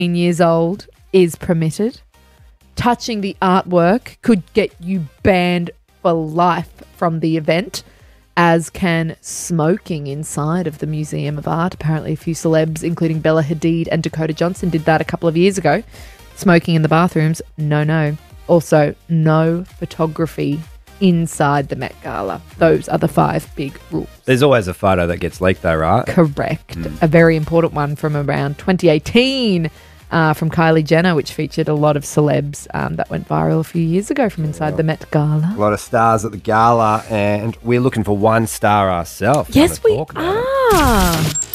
years old is permitted. Touching the artwork could get you banned for life from the event, as can smoking inside of the Museum of Art. Apparently a few celebs, including Bella Hadid and Dakota Johnson, did that a couple of years ago. Smoking in the bathrooms, no. Also, no photography inside the Met Gala. Those are the 5 big rules. There's always a photo that gets leaked though, right? Correct. A very important one from around 2018 from Kylie Jenner, which featured a lot of celebs that went viral a few years ago from inside the Met Gala. A lot of stars at the gala, and we're looking for one star ourselves. Yes, we are.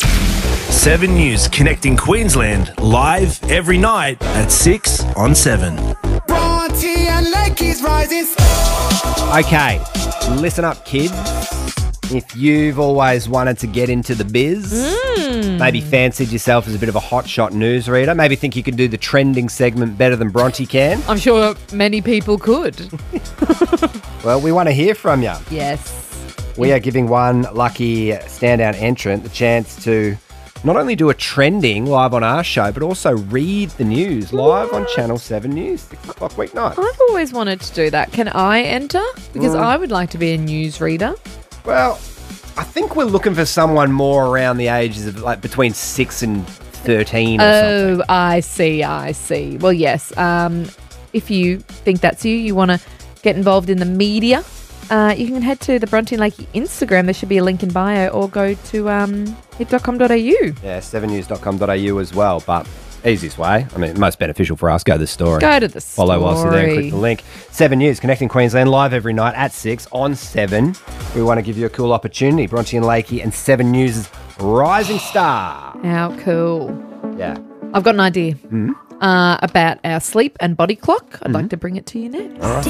7 News connecting Queensland live every night at 6 on 7. Bronte and Lakey's rising. Okay, listen up, kids. If you've always wanted to get into the biz, maybe fancied yourself as a bit of a hotshot newsreader, maybe think you can do the trending segment better than Bronte can, I'm sure many people could. well, we want to hear from you. Yes. We are giving one lucky standout entrant the chance to not only do a trending live on our show, but also read the news live on Channel 7 News, 6 o'clock weeknight. I've always wanted to do that. Can I enter? Because I would like to be a newsreader. Well, I think we're looking for someone more around the ages of like between 6 and 13 or something. Oh, I see. Well, yes. If you think that's you want to get involved in the media, you can head to the Bronte and Lakey Instagram. There should be a link in bio, or go to hit.com.au. Yeah, 7news.com.au as well. But easiest way, I mean, most beneficial for us, go to the story. Go to the story. Follow whilst you're there and click the link. 7 News, connecting Queensland, live every night at 6 on 7. We want to give you a cool opportunity. Bronte and Lakey and 7 News' rising star. How cool. Yeah. I've got an idea about our sleep and body clock. I'd like to bring it to you next. All right.